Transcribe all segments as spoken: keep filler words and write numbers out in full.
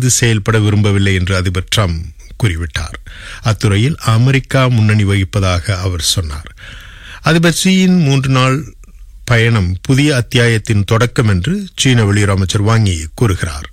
இணைந்து செயல்பட விரும்பவில்லை என்று அதிபர் ட்ரம்ப் கூறிவிட்டார். அத்துறையில் அமெரிக்கா முன்னணி வகிப்பதாக அவர் சொன்னார். அதிபர் ஷியின் மூன்று நாள் பயணம் புதிய அத்தியாயத்தின் தொடக்கம் என்று சீன வெளியுறவு அமைச்சர் வாங் யி கூறுகிறார்.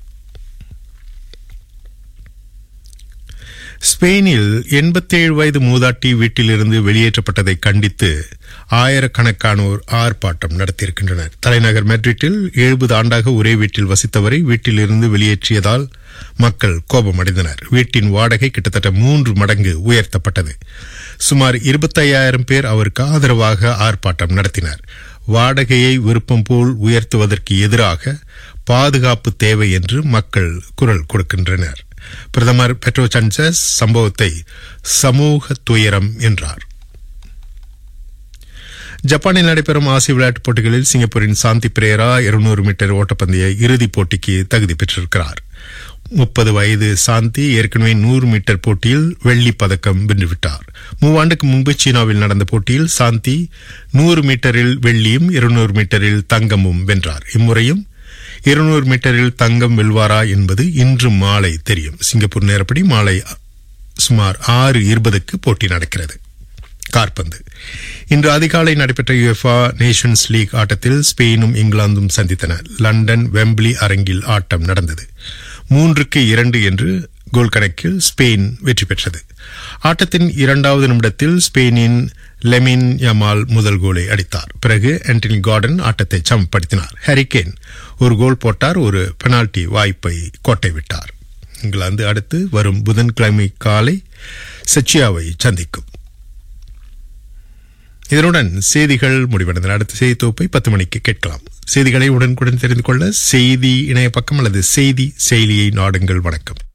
ஸ்பெயினில் எண்பத்தேழு வயது மூதாட்டி வீட்டிலிருந்து வெளியேற்றப்பட்டதை கண்டித்து ஆயிரக்கணக்கானோர் ஆர்ப்பாட்டம் நடத்தியிருக்கின்றனர். தலைநகர் மெட்ரிட்டில் எழுபது ஆண்டாக ஒரே வீட்டில் வசித்தவரை வீட்டிலிருந்து வெளியேற்றியதால் மக்கள் கோபமடைந்தனர். வீட்டின் வாடகை கிட்டத்தட்ட மூன்று மடங்கு உயர்த்தப்பட்டது. சுமார் இருபத்தையாயிரம் பேர் அவருக்கு ஆதரவாக ஆர்ப்பாட்டம் நடத்தினர். வாடகையை விருப்பம் போல் உயர்த்துவதற்கு எதிராக பாதுகாப்பு தேவை என்று மக்கள் குரல் கொடுக்கின்றனர். பிரதமர் பெட்ரோ சாnchez சம்பவத்தை சமூக துயரம் என்றார். ஜப்பானில் நடைபெறும் ஆசிய விளையாட்டுப் போட்டிகளில் சிங்கப்பூரின் சாந்தி பிரேரா இருநூறு மீட்டர் ஓட்டப்பந்தய இறுதிப் போட்டிக்கு தகுதி பெற்றிருக்கிறார். முப்பது வயது சாந்தி ஏற்கனவே நூறு மீட்டர் போட்டியில் வெள்ளிப் பதக்கம் வென்றுவிட்டார். மூவாண்டுக்கு முன்பு சீனாவில் நடந்த போட்டியில் சாந்தி நூறு மீட்டரில் வெள்ளியும் இருநூறு மீட்டரில் தங்கமும் வென்றார். இம்முறையும் இருநூறு மீட்டரில் தங்கம் வெல்வாரா என்பது இன்று மாலை தெரியும். சிங்கப்பூர் நேரப்படி மாலை சுமார் ஆறு இருபதுக்கு போட்டி நடக்கிறது. காற்பந்து இன்று அதிகாலை நடைபெற்ற யுஎஃபா நேஷன்ஸ் லீக் ஆட்டத்தில் ஸ்பெயினும் இங்கிலாந்தும் சந்தித்தன. லண்டன் வெம்பிளி அரங்கில் ஆட்டம் நடந்தது. மூன்றுக்கு இரண்டு என்று கோல் கணக்கில் ஸ்பெயின் வெற்றி பெற்றது. ஆட்டத்தின் இரண்டாவது நிமிடத்தில் ஸ்பெயினின் லெமின் யமால் முதல் கோலை அடித்தார். பிறகு ஆண்டனி கார்டன் ஆட்டத்தை சமப்படுத்தினார். ஹரிகேன் ஒரு கோல் போட்டார். ஒரு பெனால்டி வாய்ப்பை கோட்டை விட்டார். இங்கிலாந்து அடுத்து வரும் புதன்கிழமை காலை செச்சியாவை சந்திக்கும். இதனுடன் செய்திகள் முடிவடைந்தன. அடுத்த செய்தி தொகுப்பை பத்து மணிக்கு கேட்கலாம். செய்திகளை உடனுக்குடன் தெரிந்து கொள்ள செய்தி இணைய பக்கம் அல்லது செய்தி செயலியை நாடுங்கள். வணக்கம்.